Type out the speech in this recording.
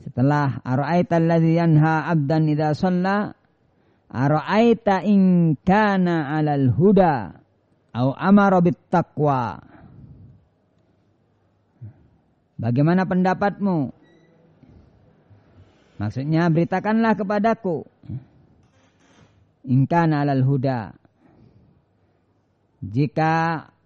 Setelah ara'aita alladzi yanha 'abdan idza shalla, ara'aita in kana 'alal huda au amara bit taqwa. Bagaimana pendapatmu? Maksudnya beritakanlah kepadaku. In kana 'alal huda. Jika